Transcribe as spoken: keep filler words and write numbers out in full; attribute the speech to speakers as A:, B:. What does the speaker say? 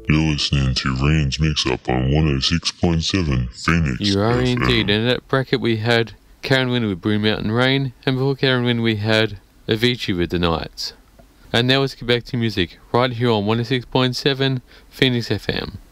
A: You're listening to Rain's Mix-Up on one oh six point seven Phoenix
B: You are
A: F M.
B: indeed. And in that bracket we had Karen Winter with Blue Mountain Rain, and before Karen Winter we had Avicii with The Nights. And now let's get back to music, right here on one oh six point seven Phoenix F M.